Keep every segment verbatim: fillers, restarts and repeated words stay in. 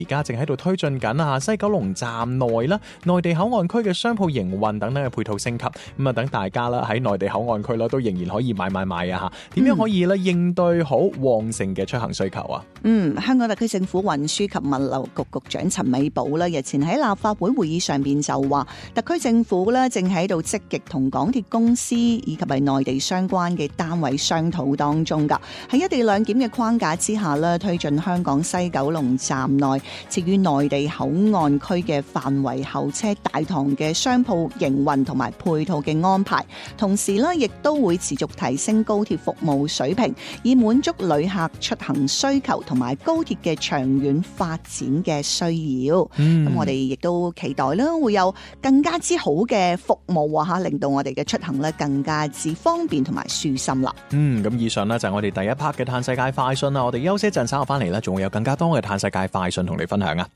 而家正喺度推進緊啊，西九龍站內啦、內地口岸區嘅商鋪營運等等嘅配套升級，咁啊等大家啦喺內地口岸區啦都仍然可以買買買啊嚇，點樣可以咧應對好旺盛嘅出行需求啊？ 嗯，香港特區政府運輸及物流局局長陳美寶啦，日前喺立法會會議上邊就話，特區政府咧正喺度積極同港鐵公司以及係內地相關嘅單位商討當中㗎，喺一地兩檢嘅框架之下咧，推進香港西九龍站內設於內地口岸區嘅範圍候車大堂嘅商鋪營運同埋配套嘅安排，同時咧亦都會持續提升高鐵服務水平，以滿足旅客出行需求同埋高鐵嘅長遠發展嘅需要。咁、嗯、我哋亦都期待啦，會有更加之好嘅服務啊，令到我哋嘅出行咧更加之方便同埋舒心啦。 嗯，咁以上呢就係我哋第一 part 嘅嘆世界快訊啦。我哋休息一陣，稍後翻嚟咧，仲會有更加多嘅嘆世界快訊同你分享啊！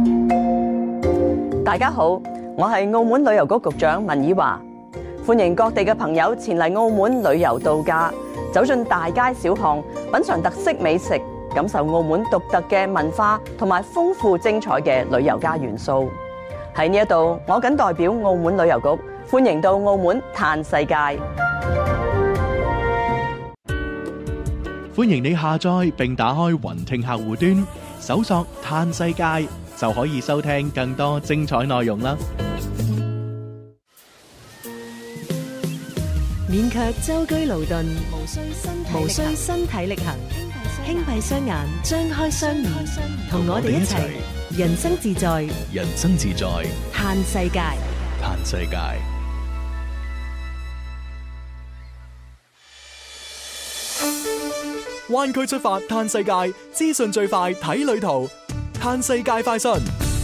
大家好，我係澳門旅遊局局長文以華，歡迎各地嘅朋友前嚟澳門旅遊度假，走進大街小巷，品嘗特色美食，感受澳門獨特嘅文化同埋豐富精彩嘅旅遊家元素。喺呢一度，我謹代表澳門旅遊局歡迎到澳門嘆世界。 歡迎你下載並打開雲聽客戶端，搜索嘆世界就可以收聽更多精彩內容啦。 免卻舟車勞頓，無需身無需身體力行，輕閉雙眼，張開雙耳，同我哋一齊人生自在， 人生自在， 嘆世界， 嘆世界。 灣區出發嘆世界，資訊最快睇旅途，嘆世界快訊。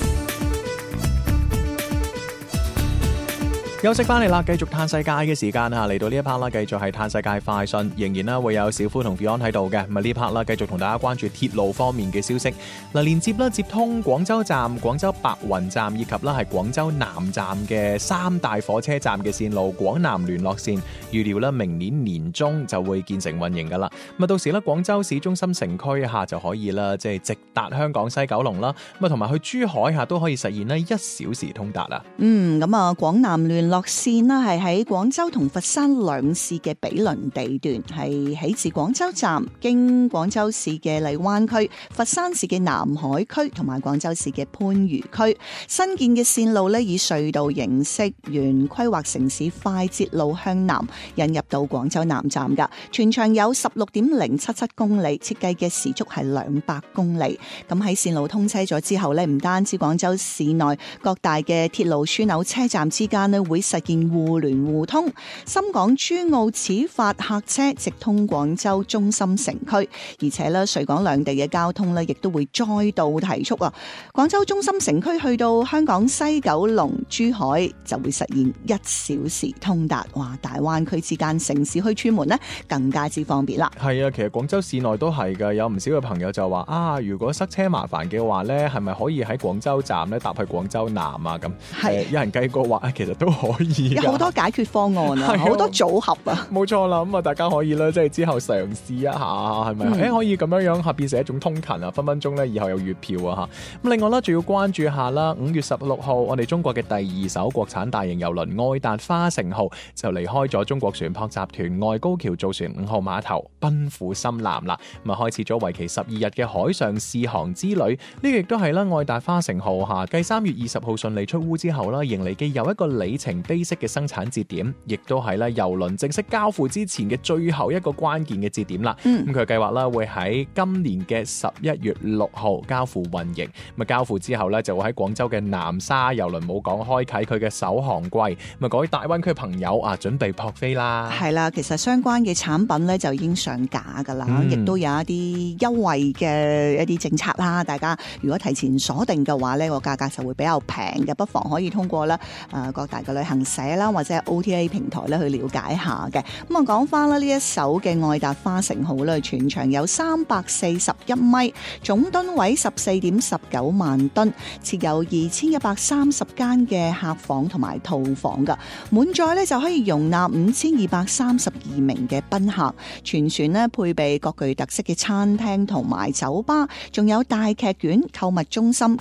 休息翻嚟啦，繼續嘆世界嘅時間啊！嚟到呢一 part 啦，繼續係嘆世界快訊，仍然啦會有小夫同 Fion 喺度嘅。咁啊呢 part 啦，繼續同大家關注鐵路方面嘅消息。嗱，連接啦接通廣州站、廣州白雲站以及啦係廣州南站嘅三大火車站嘅線路廣南聯絡線，預料啦明年年中就會建成運營噶啦。咁啊到時咧廣州市中心城區下就可以啦，即係直達香港西九龍啦。咁啊同埋去珠海下都可以實現咧一小時通達啦。 嗯，咁啊廣南聯落線啦，係喺廣州同佛山兩市嘅毗鄰地段，係起自廣州站，經廣州市嘅荔灣區、佛山市嘅南海區同埋廣州市嘅番禺區。新建嘅線路咧，以隧道形式原規劃城市快捷路向南引入到廣州南站噶，全長有十六點零七七公里，設計嘅時速係兩百公里。咁喺線路通車咗之後咧，唔單止廣州市內各大嘅鐵路樞紐車站之間咧會實現互聯互通，深港珠澳始發客車直通廣州中心城區，而且咧穗港兩地嘅交通咧亦都會再度提速啊！廣州中心城區去到香港西九龍、珠海就會實現一小時通達，哇！大灣區之間城市去出門咧更加之方便啦。 係啊，其實廣州市內都係㗎，有唔少嘅朋友就話啊，如果塞車麻煩嘅話咧，係咪可以喺廣州站咧搭去廣州南啊？咁係有人計過話啊，其實都可以。 有好多解決方案啊，好多組合啊， 冇錯啦。咁啊，大家可以咧，即係之後嘗試一下，係咪？誒、嗯欸，可以咁樣樣吓變成一種通勤啊，分分鐘咧以後有月票啊吓。咁另外咧，仲要關注下啦，五月十六號，我哋中國嘅第二艘國產大型郵輪愛達花城號就離開咗中國船舶集團外高橋造船五號碼頭，奔赴深南啦。咁啊，開始咗為期十二日嘅海上試航之旅。呢個亦都係啦，愛達花城號下繼三月二十號順利出塢之後啦，迎嚟嘅又一個里程碑式嘅生產節點，亦都係咧郵輪正式交付之前嘅最後一個關鍵嘅節點啦。咁佢計劃啦會喺今年嘅十一月六號交付運營。咁啊交付之後咧就會喺廣州嘅南沙郵輪母港開啟佢嘅首航季。咁啊各位大灣區朋友啊，準備撲飛啦！係啦， 其實相關嘅產品咧就已經上架噶啦，亦、嗯、都有一啲優惠嘅一啲政策啦。大家如果提前鎖定嘅話呢個價格就會比較平嘅，不妨可以通過咧誒各大嘅旅行社啦，或者係 O T A 平台咧去了解下嘅。咁啊，講翻啦，呢一艘嘅愛達花城號咧，全長有三百四十一米，總噸位十四點十九萬噸，設有二千一百三十間嘅客房同埋套房噶，滿載咧就可以容納五千二百三十二名嘅賓客。全船咧配備各具特色嘅餐廳同埋酒吧，仲有大劇院、購物中心、